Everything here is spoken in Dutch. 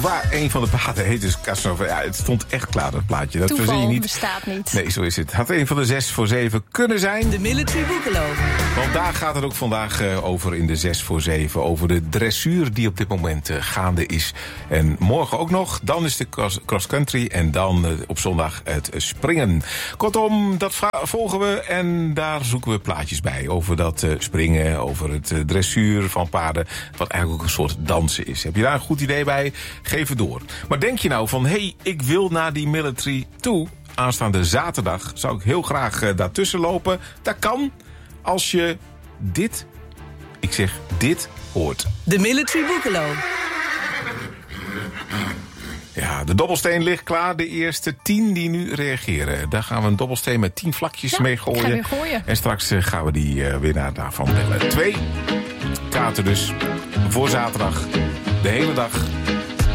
Casanova. Een van de platen heet dus Casanova. Ja, het stond echt klaar, dat plaatje. Dat Toeval verzin je niet. bestaat niet. Nee, zo is het. Had een van de 6 voor 7 kunnen zijn. De Military Boekelo. Want daar gaat het ook vandaag over in de 6 voor 7. Over de dressuur die op dit moment gaande is. En morgen ook nog. Dan is de cross-country. En dan op zondag het springen. Kortom, dat volgen we. En daar zoeken we plaatjes bij. Over dat springen. Over het dressuur van paarden. Wat eigenlijk ook een soort dansen is. Heb je daar een goed idee bij? Geef het door. Maar denk je nou van... Hé, ik wil naar die military toe. Aanstaande zaterdag zou ik heel graag daartussen lopen. Dat kan als je dit... Ik zeg dit hoort. De Military Boekelo. Ja, de dobbelsteen ligt klaar. De eerste 10 die nu reageren. Daar gaan we een dobbelsteen met 10 vlakjes mee gooien. Ga weer gooien. En straks gaan we die winnaar daarvan bellen. 2 kaarten dus voor zaterdag. De hele dag